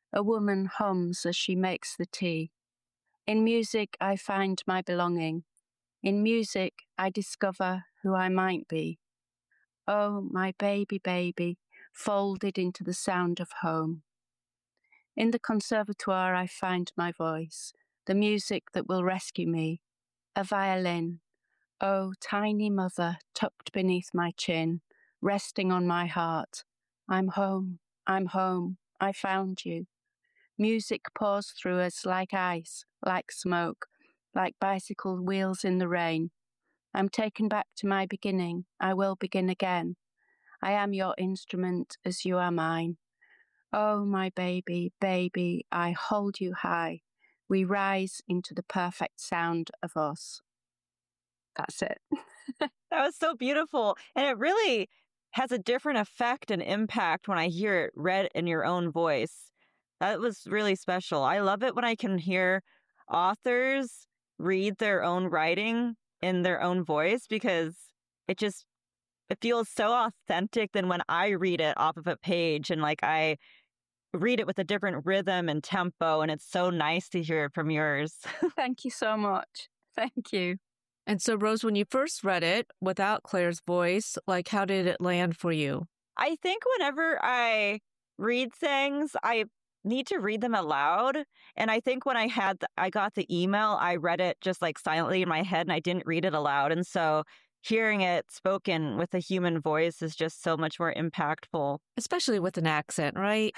A woman hums as she makes the tea. In music, I find my belonging. In music, I discover who I might be. Oh, my baby, baby, folded into the sound of home. In the conservatoire, I find my voice, the music that will rescue me. A violin. Oh, tiny mother, tucked beneath my chin, resting on my heart. I'm home, I found you. Music pours through us like ice, like smoke, like bicycle wheels in the rain. I'm taken back to my beginning. I will begin again. I am your instrument as you are mine. Oh, my baby, baby, I hold you high. We rise into the perfect sound of us. That's it. That was so beautiful. And it really has a different effect and impact when I hear it read in your own voice. That was really special. I love it when I can hear authors read their own writing in their own voice because it feels so authentic than when I read it off of a page and like I read it with a different rhythm and tempo, and it's so nice to hear it from yours. Thank you so much. Thank you. And so, Rose, when you first read it without Claire's voice, like, how did it land for you? I think whenever I read things, I need to read them aloud. And I think when I got the email, I read it just like silently in my head and I didn't read it aloud. And so hearing it spoken with a human voice is just so much more impactful. Especially with an accent, right?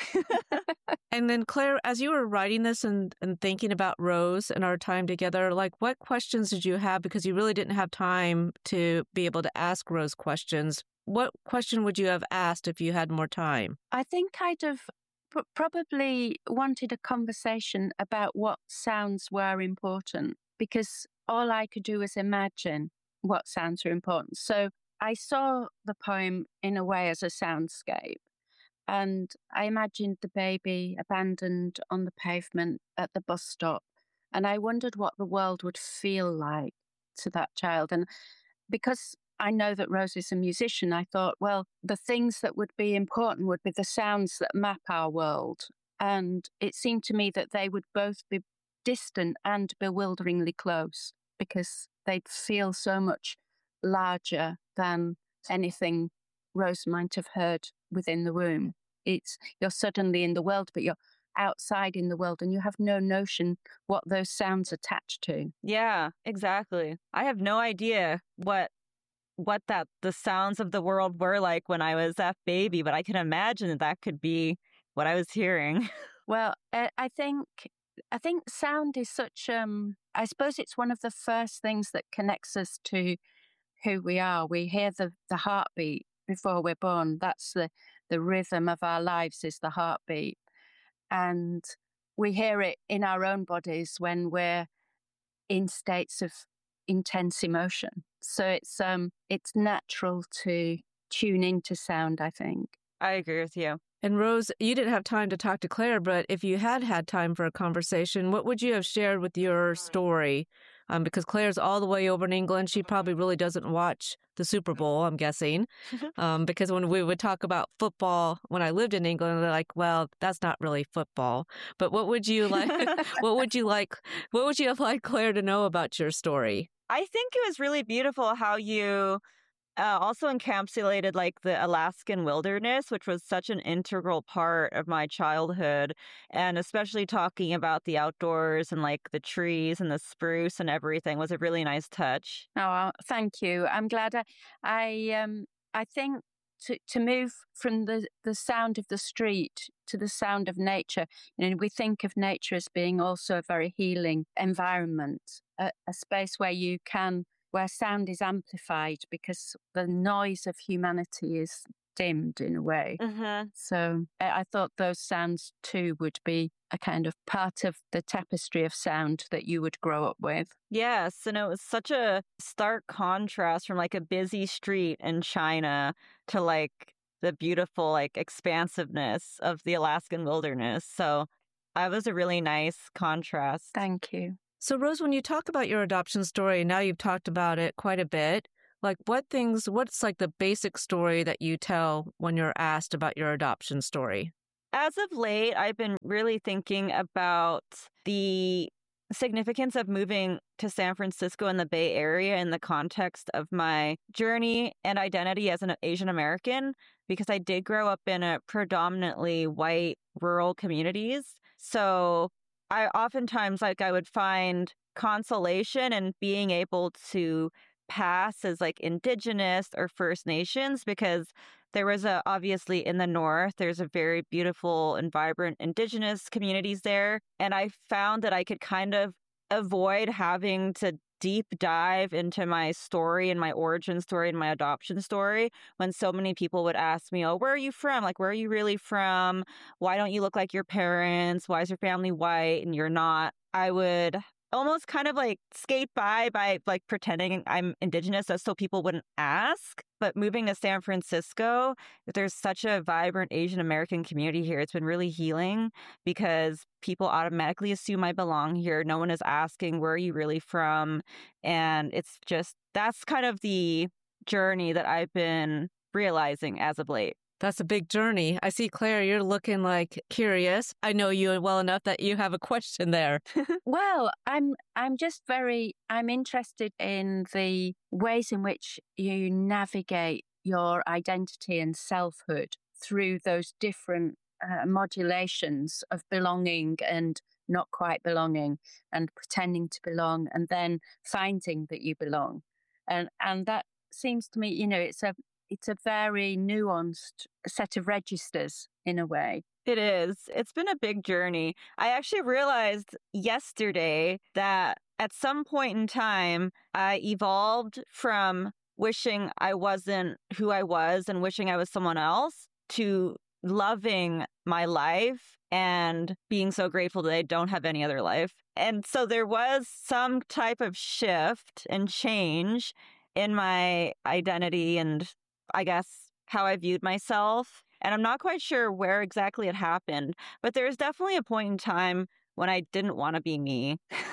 And then, Claire, as you were writing this and thinking about Rose and our time together, like, what questions did you have? Because you really didn't have time to be able to ask Rose questions. What question would you have asked if you had more time? I think I'd have probably wanted a conversation about what sounds were important, because all I could do was imagine what sounds are important. So I saw the poem in a way as a soundscape. And I imagined the baby abandoned on the pavement at the bus stop. And I wondered what the world would feel like to that child. And because I know that Rose is a musician, I thought, well, the things that would be important would be the sounds that map our world. And it seemed to me that they would both be distant and bewilderingly close, because they'd feel so much larger than anything Rose might have heard within the womb. You're suddenly in the world, but you're outside in the world and you have no notion what those sounds attach to. Yeah, exactly. I have no idea what the sounds of the world were like when I was that baby, but I can imagine that could be what I was hearing. Well, I think sound is such, I suppose it's one of the first things that connects us to who we are. We hear the heartbeat before we're born. That's the rhythm of our lives, is the heartbeat. And we hear it in our own bodies when we're in states of intense emotion. So it's natural to tune into sound, I think. I agree with you. And Rose, you didn't have time to talk to Claire, but if you had had time for a conversation, what would you have shared with your story? Because Claire's all the way over in England. She probably really doesn't watch the Super Bowl, I'm guessing. Because when we would talk about football, when I lived in England, they're like, well, that's not really football. But what would you like? What would you have liked Claire to know about your story? I think it was really beautiful how you also encapsulated like the Alaskan wilderness, which was such an integral part of my childhood, and especially talking about the outdoors and like the trees and the spruce and everything was a really nice touch. Oh, thank you. I'm glad. I think to move from the sound of the street to the sound of nature, we think of nature as being also a very healing environment, a space where sound is amplified because the noise of humanity is dimmed in a way. Mm-hmm. So I thought those sounds too would be a kind of part of the tapestry of sound that you would grow up with. Yes, and it was such a stark contrast from like a busy street in China to like the beautiful like expansiveness of the Alaskan wilderness. So that was a really nice contrast. Thank you. So, Rose, when you talk about your adoption story, now you've talked about it quite a bit. Like, what's like the basic story that you tell when you're asked about your adoption story? As of late, I've been really thinking about the significance of moving to San Francisco in the Bay Area in the context of my journey and identity as an Asian American, because I did grow up in a predominantly white rural communities. So I oftentimes I would find consolation in being able to pass as like Indigenous or First Nations, because there was obviously in the North, there's a very beautiful and vibrant Indigenous communities there. And I found that I could kind of avoid having to deep dive into my story and my origin story and my adoption story when so many people would ask me, oh, where are you from? Like, where are you really from? Why don't you look like your parents? Why is your family white and you're not? I would almost kind of like skate by like pretending I'm Indigenous so people wouldn't ask. But moving to San Francisco, there's such a vibrant Asian American community here. It's been really healing because people automatically assume I belong here. No one is asking, where are you really from? And it's just, that's kind of the journey that I've been realizing as of late. That's a big journey. I see, Claire, you're looking like curious. I know you well enough that you have a question there. Well, I'm interested in the ways in which you navigate your identity and selfhood through those different modulations of belonging and not quite belonging and pretending to belong and then finding that you belong. And that seems to me, it's a very nuanced set of registers in a way. It is. It's been a big journey. I actually realized yesterday that at some point in time, I evolved from wishing I wasn't who I was and wishing I was someone else to loving my life and being so grateful that I don't have any other life. And so there was some type of shift and change in my identity and I guess how I viewed myself. And I'm not quite sure where exactly it happened, but there was definitely a point in time when I didn't want to be me.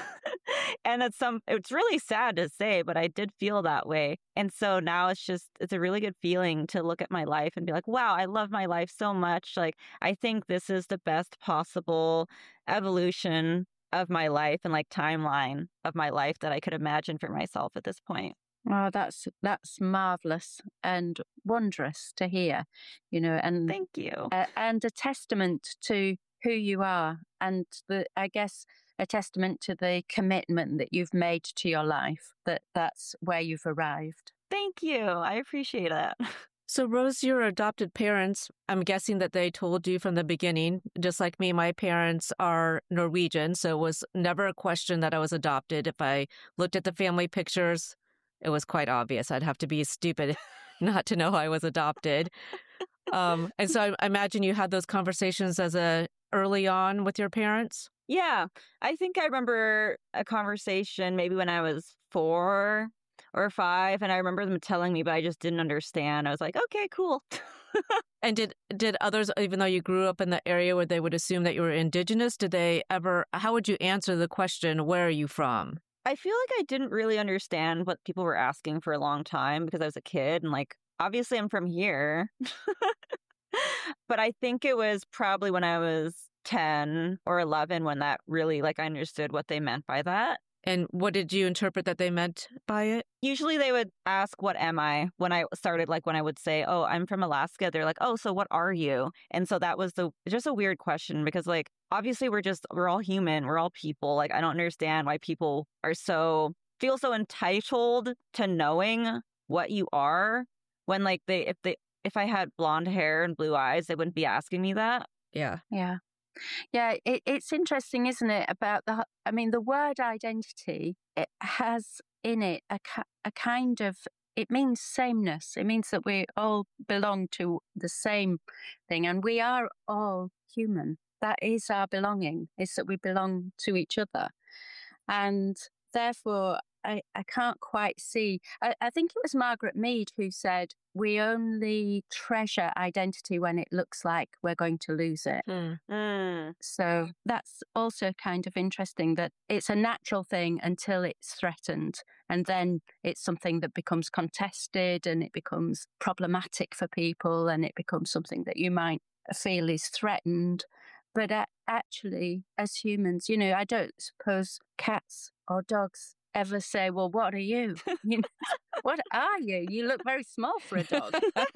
And it's really sad to say, but I did feel that way. And so now it's a really good feeling to look at my life and be like, wow, I love my life so much. Like, I think this is the best possible evolution of my life and like timeline of my life that I could imagine for myself at this point. Oh, that's marvelous and wondrous to hear, and thank you. And a testament to who you are, and I guess a testament to the commitment that you've made to your life, that's where you've arrived. Thank you. I appreciate it. So, Rose, your adopted parents, I'm guessing that they told you from the beginning, just like me, my parents are Norwegian, so it was never a question that I was adopted. If I looked at the family pictures, it was quite obvious. I'd have to be stupid not to know I was adopted. And so I imagine you had those conversations early on with your parents? Yeah. I think I remember a conversation maybe when I was 4 or 5, and I remember them telling me, but I just didn't understand. I was like, okay, cool. And did others, even though you grew up in the area where they would assume that you were Indigenous, how would you answer the question, where are you from? I feel like I didn't really understand what people were asking for a long time because I was a kid and like, obviously I'm from here. But I think it was probably when I was 10 or 11 when that really like I understood what they meant by that. And what did you interpret that they meant by it? Usually they would ask, what am I? When I started, like when I would say, oh, I'm from Alaska, they're like, oh, so what are you? And so that was just a weird question because like, obviously we're all human. We're all people. Like, I don't understand why people feel so entitled to knowing what you are when like if I had blonde hair and blue eyes, they wouldn't be asking me that. Yeah. Yeah. Yeah, it's interesting, isn't it, about the word identity, it has in it a kind of, it means sameness. It means that we all belong to the same thing and we are all human. That is our belonging, is that we belong to each other. And therefore, I can't quite see. I think it was Margaret Mead who said, we only treasure identity when it looks like we're going to lose it. So that's also kind of interesting that it's a natural thing until it's threatened. And then it's something that becomes contested and it becomes problematic for people and it becomes something that you might feel is threatened. But actually, as humans, I don't suppose cats or dogs ever say, well, what are you? What are you? You look very small for a dog.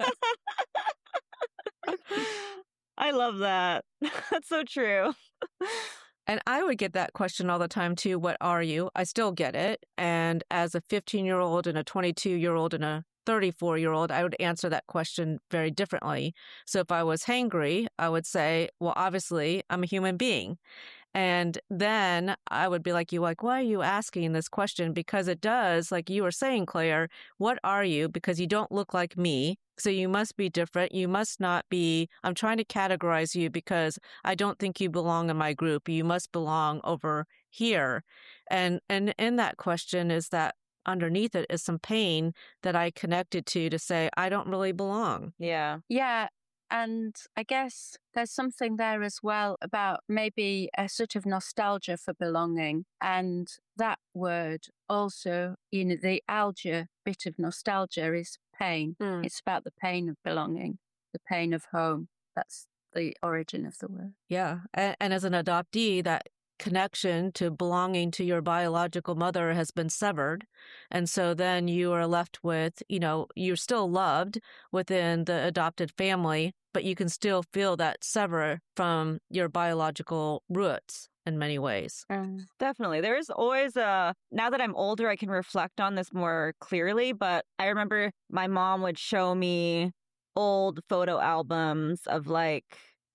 I love that. That's so true. And I would get that question all the time too. What are you? I still get it. And as a 15-year-old and a 22-year-old and a 34-year-old, I would answer that question very differently. So if I was hangry, I would say, well, obviously, I'm a human being. And then I would be like, why are you asking this question? Because it does, like you were saying, Claire, what are you? Because you don't look like me. So you must be different. You must not be, I'm trying to categorize you because I don't think you belong in my group. You must belong over here. And in that question is that underneath it is some pain that I connected to say, I don't really belong. Yeah. Yeah. And I guess there's something there as well about maybe a sort of nostalgia for belonging. And that word also, the algia bit of nostalgia is pain. It's about the pain of belonging, the pain of home. That's the origin of the word. Yeah. And as an adoptee, that connection to belonging to your biological mother has been severed. And so then you are left with, you're still loved within the adopted family, but you can still feel that sever from your biological roots in many ways. Definitely. There's always now that I'm older, I can reflect on this more clearly, but I remember my mom would show me old photo albums of like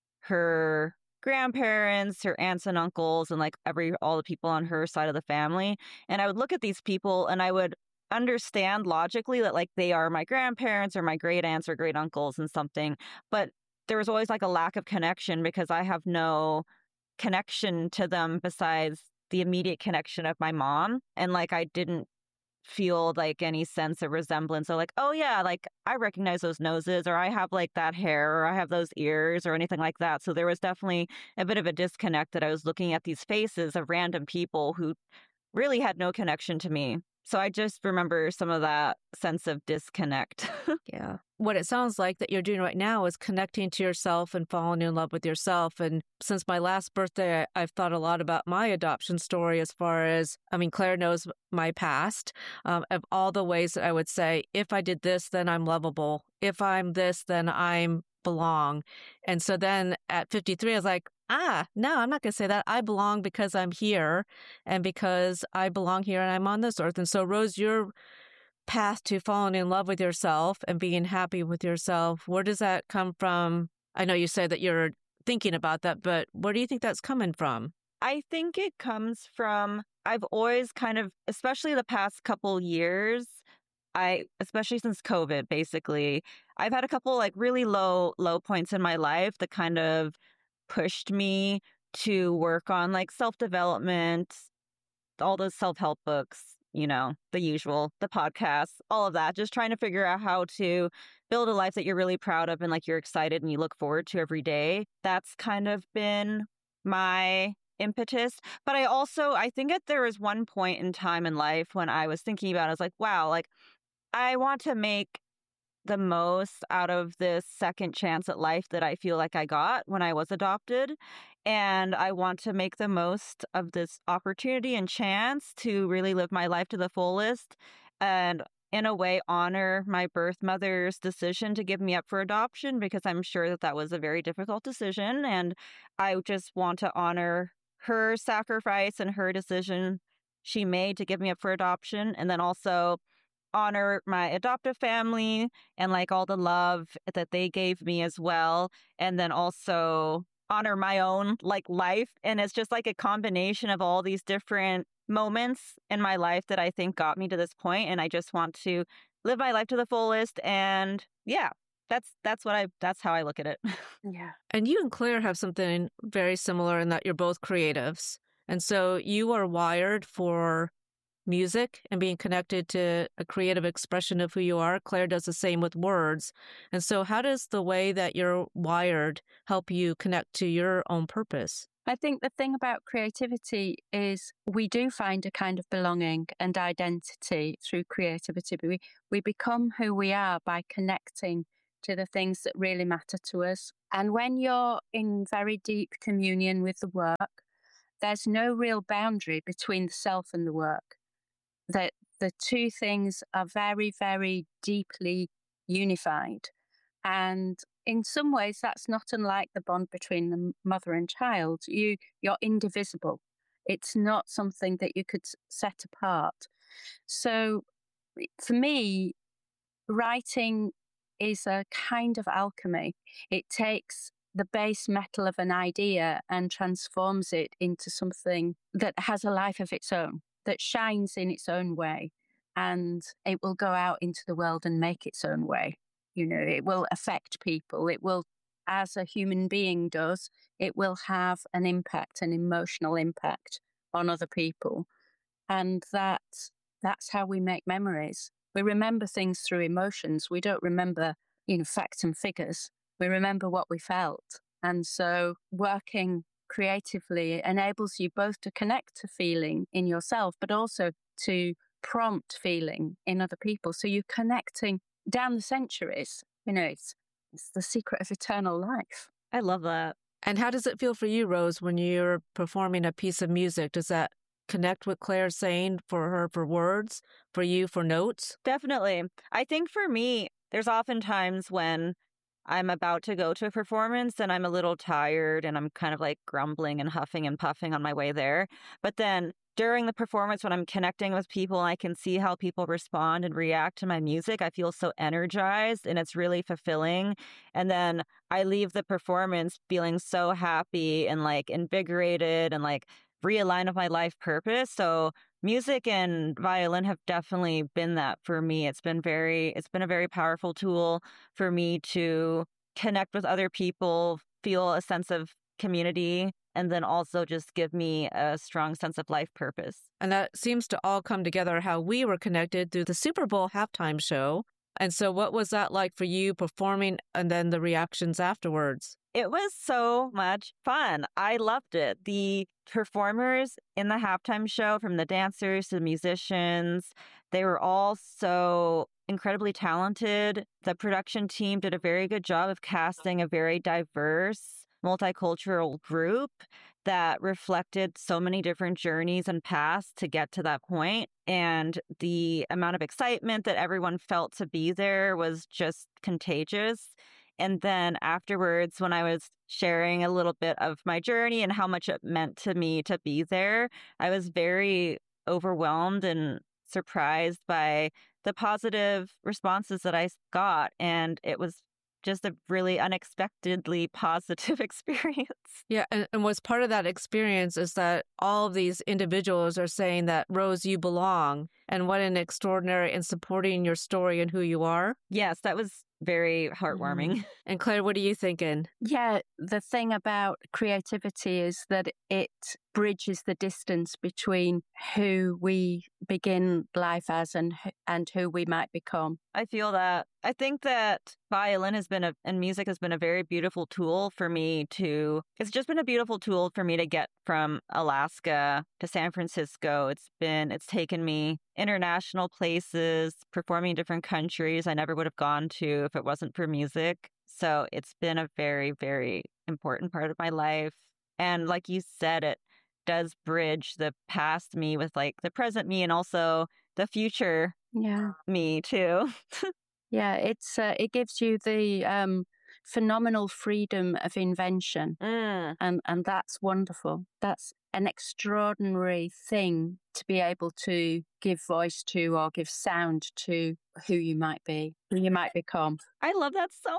her grandparents, her aunts and uncles, and like all the people on her side of the family. And I would look at these people and I would understand logically that like they are my grandparents or my great aunts or great uncles and something. But there was always like a lack of connection because I have no connection to them besides the immediate connection of my mom. And like I didn't feel like any sense of resemblance or like, oh yeah, like I recognize those noses or I have like that hair or I have those ears or anything like that. So there was definitely a bit of a disconnect that I was looking at these faces of random people who really had no connection to me. So I just remember some of that sense of disconnect. Yeah. What it sounds like that you're doing right now is connecting to yourself and falling in love with yourself. And since my last birthday, I've thought a lot about my adoption story as far as, Claire knows my past, of all the ways that I would say, if I did this, then I'm lovable. If I'm this, then I'm belong. And so then at 53, I was like, no, I'm not going to say that. I belong because I'm here and because I belong here and I'm on this earth. And so, Rose, your path to falling in love with yourself and being happy with yourself, where does that come from? I know you say that you're thinking about that, but where do you think that's coming from? I think it comes from, I've always kind of, especially the past couple years, especially since COVID, basically, I've had a couple like really low points in my life that kind of pushed me to work on like self-development, all those self-help books, the usual, the podcasts, all of that, just trying to figure out how to build a life that you're really proud of and like you're excited and you look forward to every day. That's kind of been my impetus. But I think that there was one point in time in life when I was thinking about it, I was like, wow, like I want to make the most out of this second chance at life that I feel like I got when I was adopted. And I want to make the most of this opportunity and chance to really live my life to the fullest and in a way honor my birth mother's decision to give me up for adoption, because I'm sure that was a very difficult decision. And I just want to honor her sacrifice and her decision she made to give me up for adoption. And then also honor my adoptive family and like all the love that they gave me as well. And then also honor my own like life. And it's just like a combination of all these different moments in my life that I think got me to this point. And I just want to live my life to the fullest. And yeah, that's how I look at it. Yeah. And you and Claire have something very similar in that you're both creatives. And so you are wired for music and being connected to a creative expression of who you are. Claire does the same with words. And so how does the way that you're wired help you connect to your own purpose? I think the thing about creativity is we do find a kind of belonging and identity through creativity. We become who we are by connecting to the things that really matter to us. And when you're in very deep communion with the work, there's no real boundary between the self and the work. That the two things are very, very deeply unified. And in some ways, that's not unlike the bond between the mother and child. You're indivisible. It's not something that you could set apart. So for me, writing is a kind of alchemy. It takes the base metal of an idea and transforms it into something that has a life of its own, that shines in its own way, and it will go out into the world and make its own way. It will affect people. It will, as a human being does, it will have an impact, an emotional impact on other people. And that's how we make memories. We remember things through emotions. We don't remember, facts and figures. We remember what we felt. And so working creatively enables you both to connect to feeling in yourself, but also to prompt feeling in other people. So you're connecting down the centuries. It's the secret of eternal life. I love that. And how does it feel for you, Rose, when you're performing a piece of music? Does that connect with Claire's saying for her for words, for you for notes? Definitely. I think for me, there's often times when I'm about to go to a performance and I'm a little tired and I'm kind of like grumbling and huffing and puffing on my way there. But then during the performance, when I'm connecting with people and I can see how people respond and react to my music, I feel so energized and it's really fulfilling. And then I leave the performance feeling so happy and like invigorated and like realigned with my life purpose. So music and violin have definitely been that for me. It's been a very powerful tool for me to connect with other people, feel a sense of community, and then also just give me a strong sense of life purpose. And that seems to all come together how we were connected through the Super Bowl halftime show. And so what was that like for you performing and then the reactions afterwards? It was so much fun. I loved it. The performers in the halftime show, from the dancers to the musicians, they were all so incredibly talented. The production team did a very good job of casting a very diverse, multicultural group that reflected so many different journeys and paths to get to that point. And the amount of excitement that everyone felt to be there was just contagious. And then afterwards, when I was sharing a little bit of my journey and how much it meant to me to be there, I was very overwhelmed and surprised by the positive responses that I got. And it was just a really unexpectedly positive experience. Yeah, and what's part of that experience is that all of these individuals are saying that, Rose, you belong, and what an extraordinary in supporting your story and who you are. Yes, that was very heartwarming. And Claire, what are you thinking? Yeah, the thing about creativity is that it bridges the distance between who we begin life as and who we might become. I feel that. I think that violin and music has been a very beautiful tool for me it's just been a beautiful tool for me to get from Alaska to San Francisco. It's taken me international places, performing in different countries I never would have gone to if it wasn't for music. So it's been a very, very important part of my life. And like you said, it does bridge the past me with like the present me and also the future me too. Yeah, it gives you the phenomenal freedom of invention, and that's wonderful. That's an extraordinary thing to be able to give voice to or give sound to who you might be, who you might become. I love that so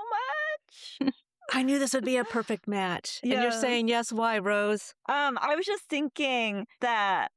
much. I knew this would be a perfect match. Yeah. And you're saying yes, why, Rose? I was just thinking that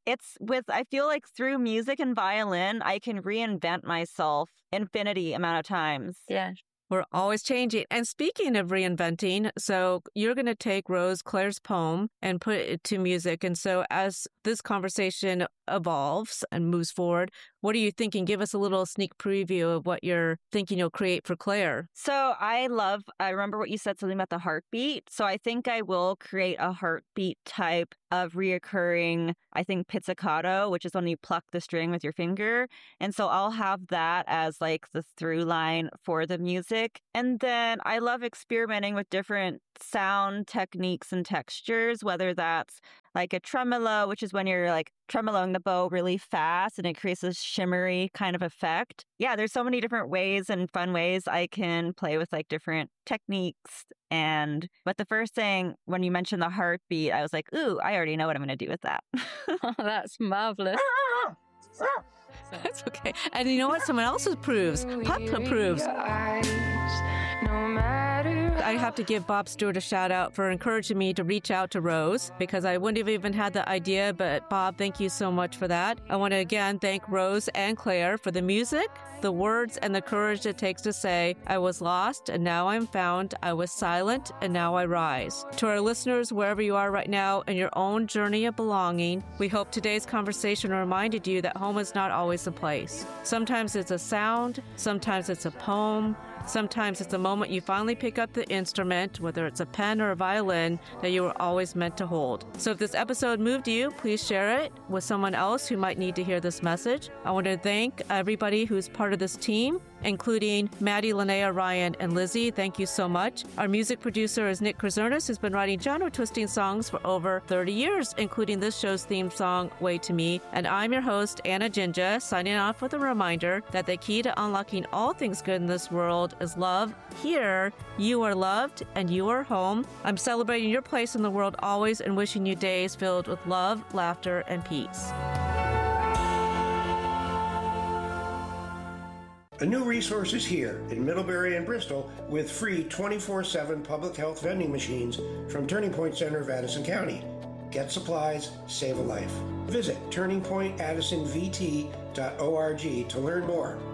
I feel like through music and violin, I can reinvent myself infinity amount of times. Yeah. We're always changing. And speaking of reinventing, so you're going to take Rose Claire's poem and put it to music. And so as this conversation evolves and moves forward, What are you thinking? Give us a little sneak preview of what you're thinking you'll create for Claire. So I remember what you said, something about the heartbeat. So I think I will create a heartbeat type of reoccurring, I think, pizzicato, which is when you pluck the string with your finger. And so I'll have that as like the through line for the music. And then I love experimenting with different sound techniques and textures, whether that's like a tremolo, which is when you're like tremoloing the bow really fast and it creates a shimmery kind of effect. Yeah, there's so many different ways and fun ways I can play with like different techniques. But the first thing, when you mentioned the heartbeat, I was like, ooh, I already know what I'm going to do with that. Oh, that's marvelous. That's okay. And you know what? Someone else approves. Pup approves. I have to give Bob Stewart a shout out for encouraging me to reach out to Rose, because I wouldn't have even had the idea. But Bob, thank you so much for that. I want to again thank Rose and Claire for the music, the words, and the courage it takes to say, I was lost and now I'm found. I was silent and now I rise. To our listeners, wherever you are right now in your own journey of belonging, we hope today's conversation reminded you that home is not always a place. Sometimes it's a sound, sometimes it's a poem, sometimes it's a moment you finally pick up the instrument, whether it's a pen or a violin, that you were always meant to hold. So if this episode moved you, please share it with someone else who might need to hear this message. I want to thank everybody who's part of this team, including Maddie, Linnea, Ryan, and Lizzie. Thank you so much. Our music producer is Nick Krzernis, who's been writing genre-twisting songs for over 30 years, including this show's theme song, Way to Me. And I'm your host, Anna Jinja, signing off with a reminder that the key to unlocking all things good in this world is love. Here, you are loved and you are home. I'm celebrating your place in the world always and wishing you days filled with love, laughter, and peace. A new resource is here in Middlebury and Bristol with free 24/7 public health vending machines from Turning Point Center of Addison County. Get supplies, save a life. Visit turningpointaddisonvt.org to learn more.